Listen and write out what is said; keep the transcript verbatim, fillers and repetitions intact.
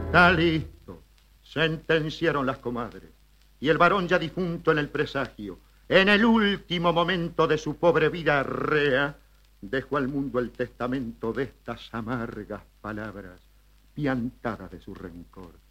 Está listo, sentenciaron las comadres. Y el varón ya difunto en el presagio, en el último momento de su pobre vida rea, dejó al mundo el testamento de estas amargas palabras, piantadas de su rencor.